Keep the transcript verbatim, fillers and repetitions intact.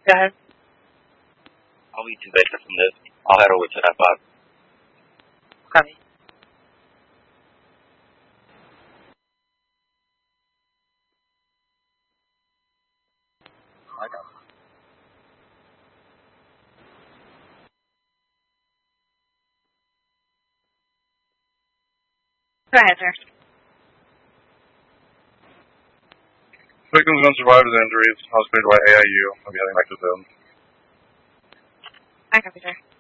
Go ahead. I'll be two bases from this. I'll head over to that box. Copy. I got it. Go ahead, sir. Victims don't survive his injuries. Hospitalized by A I U. I'll be heading back to zone. I copy, sir.